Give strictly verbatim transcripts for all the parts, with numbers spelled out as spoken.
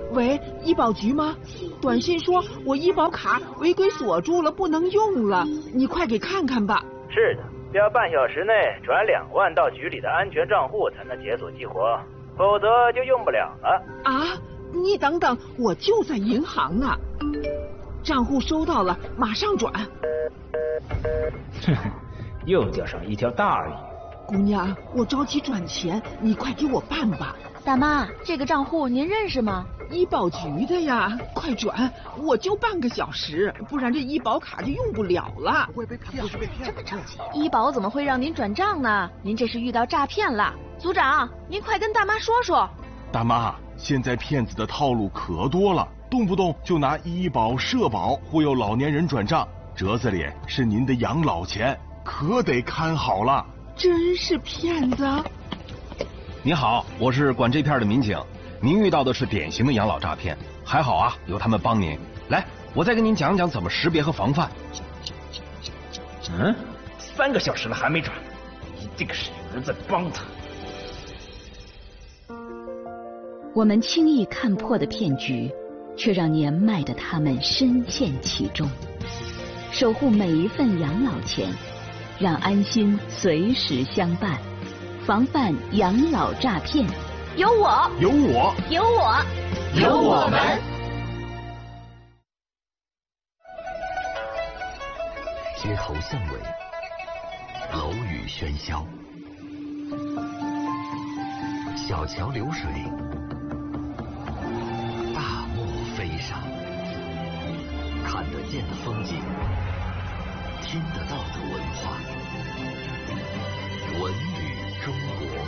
喂，医保局吗？短信说我医保卡违规锁住了，不能用了，你快给看看吧。 是的，要半小时内转两万到局里的安全账户才能解锁激活，否则就用不了了。 啊，你等等，我就在银行呢。账户收到了，马上转。 哼，又钓上一条大鱼。 姑娘，我着急转钱，你快给我办吧。 大妈，这个账户您认识吗？ 医保局的呀，快转！我就半个小时，不然这医保卡就用不了了。 会被骗，是被骗。 这么着急，医保怎么会让您转账呢？您这是遇到诈骗了。组长，您快跟大妈说说。 大妈，现在骗子的套路可多了，动不动就拿医保、社保忽悠老年人转账，折子里是您的养老钱，可得看好了。 真是骗子！ 你好，我是管这片的民警。您遇到的是典型的养老诈骗，还好啊，有他们帮您。来，我再跟您讲讲怎么识别和防范。 嗯，三个小时了还没转，一定是有人在帮他。 我们轻易看破的骗局，却让年迈的他们深陷其中。守护每一份养老钱，让安心随时相伴，防范养老诈骗。 有我， 有我， 有我， 有我们。 街头巷尾，楼宇喧嚣，小桥流水，大漠飞沙，看得见的风景，听得到的文化，文旅中国。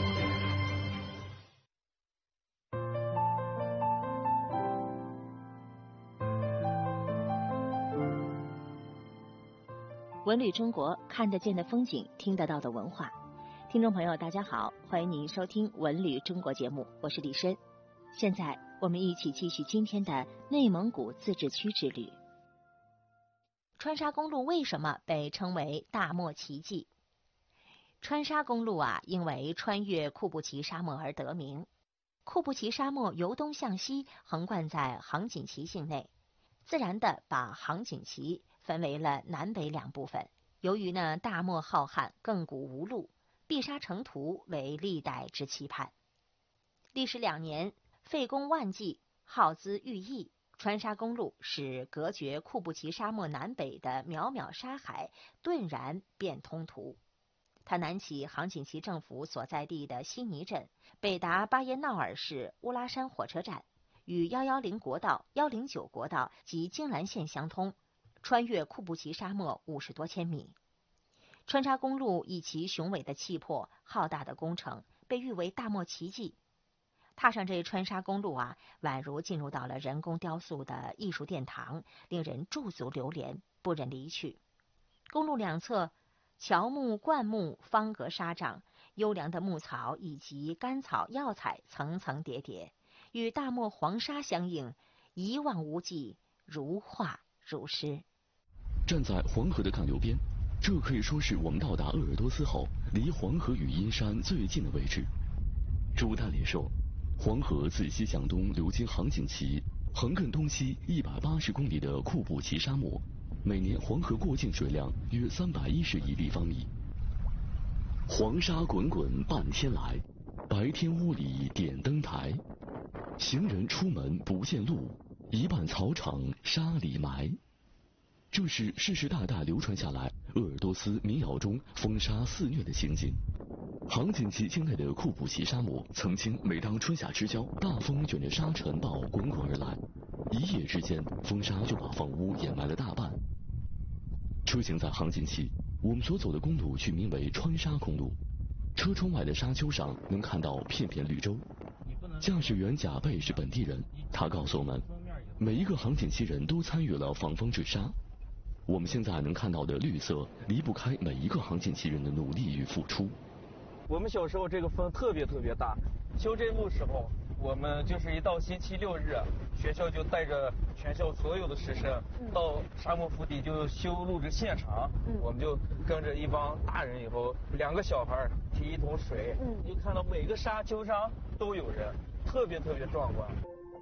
文旅中国，看得见的风景，听得到的文化。听众朋友，大家好，欢迎您收听文旅中国节目，我是李申。现在我们一起继续今天的内蒙古自治区之旅。川沙公路为什么被称为大漠奇迹？川沙公路啊，因为穿越库布齐沙漠而得名。库布齐沙漠由东向西横贯在杭锦旗境内，自然的把杭锦旗分为了南北两部分。由于呢大漠浩瀚，亘古无路，碧沙成图为历代之期盼。历时两年，费工万计，耗资逾亿，川沙公路使隔绝库布齐沙漠南北的渺渺沙海顿然变通途。它南起杭锦旗政府所在地的西尼镇，北达巴彦淖尔市乌拉山火车站，与一一零国道、一零九国道及京兰线相通，穿越库布齐沙漠五十多千米。川沙公路以其雄伟的气魄、浩大的工程，被誉为大漠奇迹。踏上这川沙公路啊，宛如进入到了人工雕塑的艺术殿堂，令人驻足流连，不忍离去。公路两侧乔木、灌木、方格沙障，优良的牧草以及甘草、药材层层叠叠，与大漠黄沙相映，一望无际，如画如诗。 站在黄河的干流边，这可以说是我们到达鄂尔多斯后离黄河与阴山最近的位置。朱大烈说，黄河自西向东流经杭锦旗，横亘东西一百八十公里的库布齐沙漠，每年黄河过境水量约三百一十亿立方米。黄沙滚滚半天来，白天屋里点灯台，行人出门不见路，一半草场沙里埋。这是世世代代流传下来鄂尔多斯民谣中风沙肆虐的情景。杭锦旗境内的库布齐沙漠，曾经每当春夏之交，大风卷着沙尘暴滚滚而来，一夜之间，风沙就把房屋掩埋了大半。车行在杭锦旗，我们所走的公路取名为川沙公路。车窗外的沙丘上能看到片片绿洲。驾驶员贾贝是本地人，他告诉我们，每一个杭锦旗人都参与了防风治沙。我们现在能看到的绿色，离不开每一个杭锦旗人的努力与付出。 我们小时候这个风特别特别大，修这路时候，我们就是一到星期六日，学校就带着全校所有的师生到沙漠腹地就修路这现场，嗯、我们就跟着一帮大人，以后两个小孩提一桶水，嗯、就看到每个沙丘上都有人，特别特别壮观。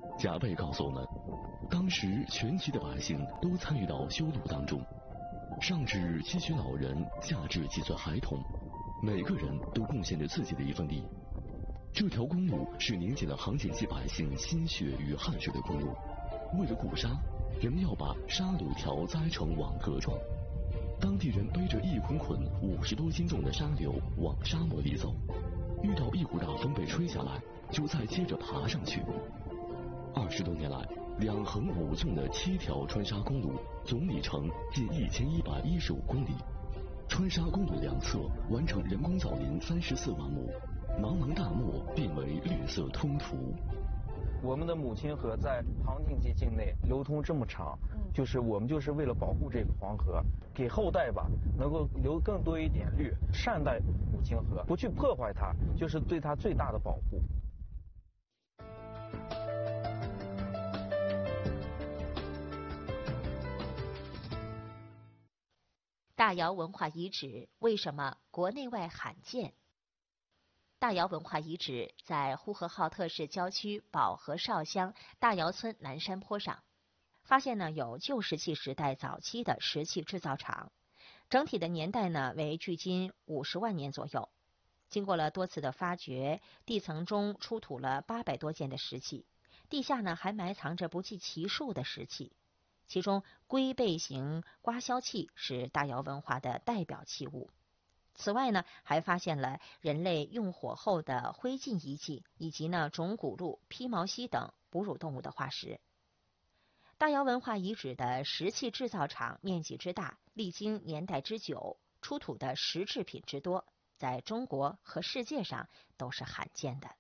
贾贝告诉我们，当时全体的百姓都参与到修路当中，上至七旬老人，下至几岁孩童，每个人都贡献着自己的一份力。这条公路是凝结了杭锦溪百姓心血与汗水的公路。为了固沙，人们要把沙土条栽成网格状。当地人背着一捆捆五十多斤重的沙流往沙漠里走，遇到一股大风被吹下来，就再接着爬上去。二十多年来，两横五纵的七条穿沙公路总里程近一千一百一十五公里。穿沙公路两侧完成人工造林三十四万亩，茫茫大漠变为绿色通途。 我们的母亲河在杭锦溪境内流通这么长，就是我们就是为了保护这个黄河，给后代吧能够留更多一点绿，善待母亲河，不去破坏它，就是对它最大的保护。 大窑文化遗址为什么国内外罕见？大窑文化遗址在呼和浩特市郊区保河邵乡大窑村南山坡上，发现呢有旧石器时代早期的石器制造厂，整体的年代呢为距今五十万年左右。经过了多次的发掘，地层中出土了八百多件的石器，地下呢还埋藏着不计其数的石器。其中龟背形刮削器是大窑文化的代表器物。此外呢，还发现了人类用火后的灰烬遗迹，以及呢种骨鹿、披毛犀等哺乳动物的化石。大窑文化遗址的石器制造厂面积之大，历经年代之久，出土的石制品之多，在中国和世界上都是罕见的。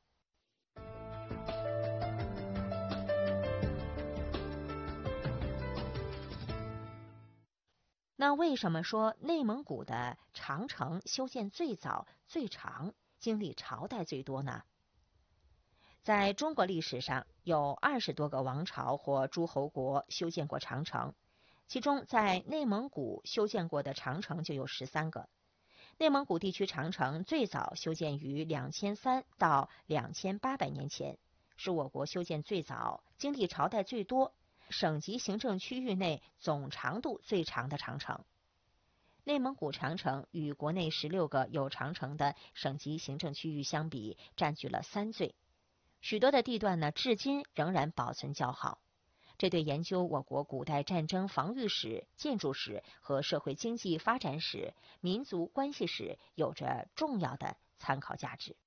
那为什么说内蒙古的长城修建最早、最长，经历朝代最多呢？在中国历史上，有二十多个王朝或诸侯国修建过长城，其中在内蒙古修建过的长城就有十三个。内蒙古地区长城最早修建于两千三到两千八百年前，是我国修建最早、经历朝代最多、省级行政区域内总长度最长的长城。内蒙古长城与国内十六个有长城的省级行政区域相比，占据了三最。许多的地段呢，至今仍然保存较好。这对研究我国古代战争防御史、建筑史和社会经济发展史、民族关系史有着重要的参考价值。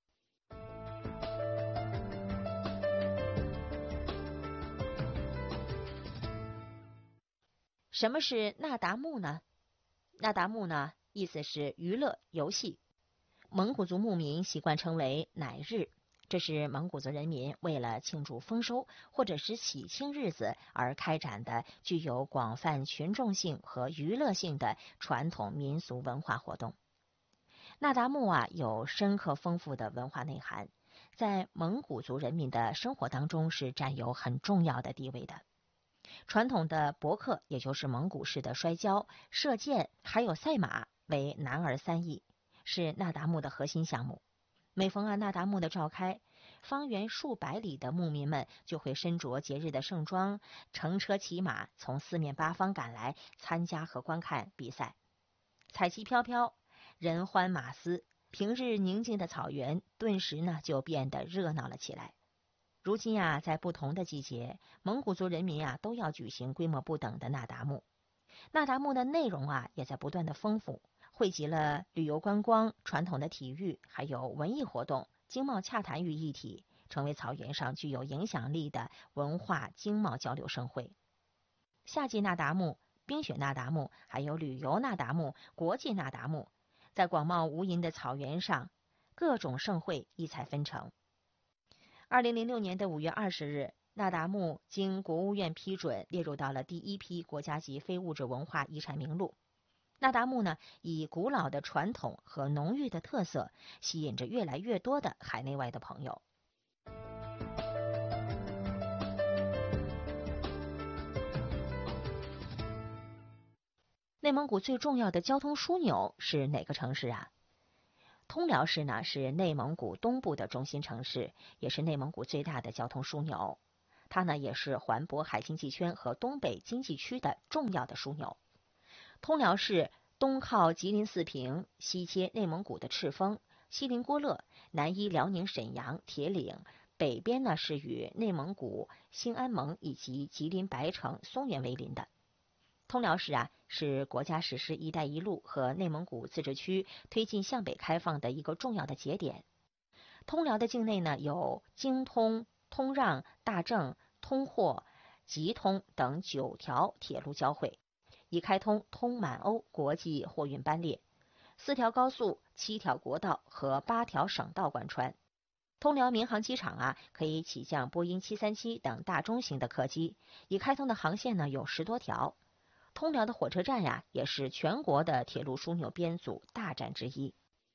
什么是那达慕呢？那达慕呢，意思是娱乐游戏。蒙古族牧民习惯称为乃日，这是蒙古族人民为了庆祝丰收或者是喜庆日子而开展的具有广泛群众性和娱乐性的传统民俗文化活动。那达慕啊，有深刻丰富的文化内涵，在蒙古族人民的生活当中是占有很重要的地位的。传统的搏克，也就是蒙古式的摔跤、射箭，还有赛马为男儿三艺，是那达慕的核心项目。每逢啊那达慕的召开，方圆数百里的牧民们就会身着节日的盛装，乘车骑马从四面八方赶来参加和观看比赛。彩旗飘飘，人欢马嘶，平日宁静的草原顿时呢就变得热闹了起来。如今啊，在不同的季节，蒙古族人民啊都要举行规模不等的那达慕。那达慕的内容啊也在不断的丰富，汇集了旅游观光、传统的体育，还有文艺活动、经贸洽谈于一体，成为草原上具有影响力的文化经贸交流盛会。夏季那达慕、冰雪那达慕，还有旅游那达慕、国际那达慕，在广袤无垠的草原上，各种盛会异彩纷呈。二零零六年的五月二十日，那达慕经国务院批准列入到了第一批国家级非物质文化遗产名录。那达慕呢，以古老的传统和浓郁的特色，吸引着越来越多的海内外的朋友。内蒙古最重要的交通枢纽是哪个城市啊？通辽市呢是内蒙古东部的中心城市，也是内蒙古最大的交通枢纽。 它呢也是环渤海经济圈和东北经济区的重要的枢纽。通辽市东靠吉林四平，西接内蒙古的赤峰、锡林郭勒，南依辽宁沈阳、铁岭，北边呢是与内蒙古兴安盟以及吉林白城、松原为邻的。通辽市啊是国家实施“一带一路”和内蒙古自治区推进向北开放的一个重要的节点。通辽的境内呢有京通、通让、大正、通霍、吉通等九条铁路交汇，已开通通满欧国际货运班列，四条高速、七条国道和八条省道贯穿。通辽民航机场啊，可以起降波音七三七等大中型的客机，已开通的航线呢有十多条。通辽的火车站呀、啊，也是全国的铁路枢纽编组大站之一。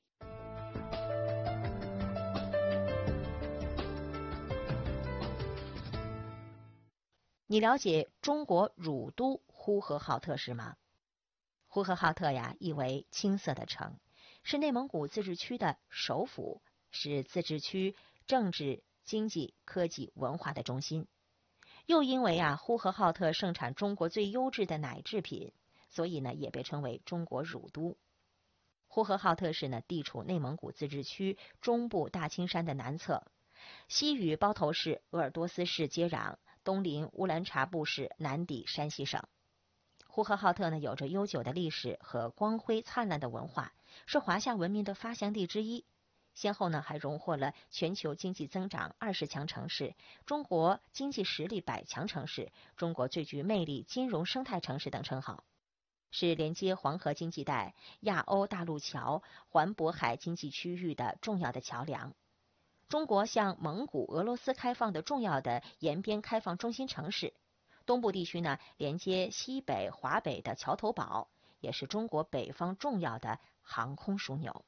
你了解中国乳都呼和浩特市吗？呼和浩特呀，意为青色的城，是内蒙古自治区的首府，是自治区政治、经济、科技、文化的中心。又因为啊，呼和浩特盛产中国最优质的奶制品，所以呢，也被称为中国乳都。呼和浩特市呢，地处内蒙古自治区中部大青山的南侧，西与包头市、鄂尔多斯市接壤，东临乌兰察布市，南抵山西省。呼和浩特呢，有着悠久的历史和光辉灿烂的文化，是华夏文明的发祥地之一。先后呢，还荣获了全球经济增长二十强城市、中国经济实力百强城市、中国最具魅力金融生态城市等称号，是连接黄河经济带、亚欧大陆桥、环渤海经济区域的重要的桥梁。中国向蒙古、俄罗斯开放的重要的沿边开放中心城市。东部地区呢，连接西北、华北的桥头堡，也是中国北方重要的航空枢纽。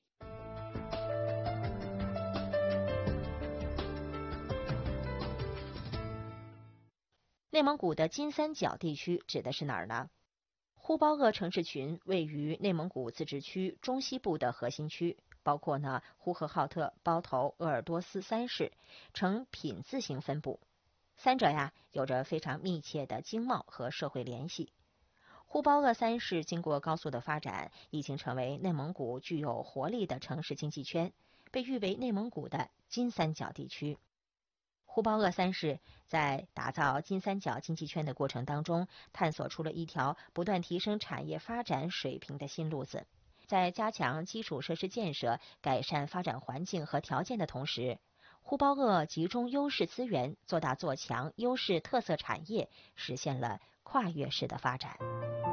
内蒙古的金三角地区指的是哪儿呢？呼包鄂城市群位于内蒙古自治区中西部的核心区，包括呢呼和浩特、包头、鄂尔多斯三市，呈品字形分布。三者呀有着非常密切的经贸和社会联系。呼包鄂三市经过高速的发展，已经成为内蒙古具有活力的城市经济圈，被誉为内蒙古的金三角地区。呼包鄂三市在打造金三角经济圈的过程当中，探索出了一条不断提升产业发展水平的新路子。在加强基础设施建设、改善发展环境和条件的同时，呼包鄂集中优势资源，做大做强优势特色产业，实现了跨越式的发展。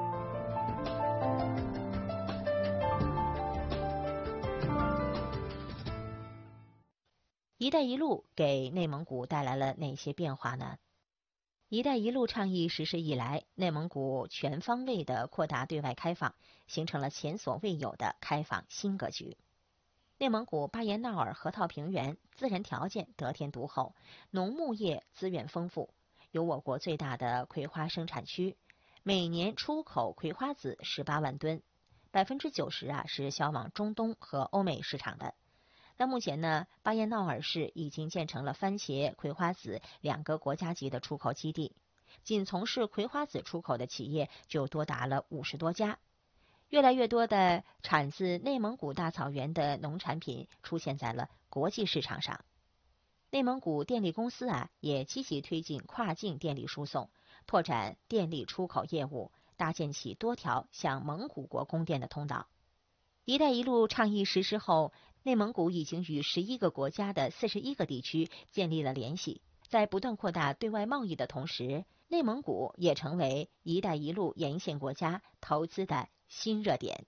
一带一路给内蒙古带来了哪些变化呢？一带一路倡议实施以来，内蒙古全方位的扩大对外开放，形成了前所未有的开放新格局。内蒙古巴彦淖尔河套平原自然条件得天独厚，农牧业资源丰富，有我国最大的葵花生产区，每年出口葵花籽十八万吨，百分之九十啊是销往中东和欧美市场的。那目前呢，巴彦淖尔市已经建成了番茄、葵花籽两个国家级的出口基地，仅从事葵花籽出口的企业就多达了五十多家。越来越多的产自内蒙古大草原的农产品出现在了国际市场上。内蒙古电力公司啊，也积极推进跨境电力输送，拓展电力出口业务，搭建起多条向蒙古国供电的通道。一带一路倡议实施后，内蒙古已经与十一个国家的四十一个地区建立了联系，在不断扩大对外贸易的同时，内蒙古也成为一带一路沿线国家投资的新热点。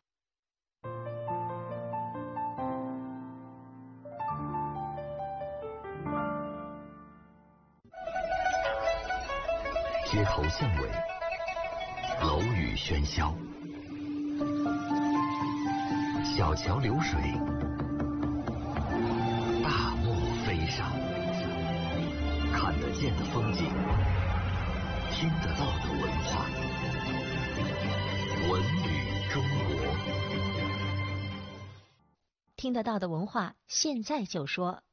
街头巷尾，楼宇喧嚣，小桥流水，大漠飞沙，看得见的风景，听得到的文化，文旅中国。 听得到的文化，现在就说。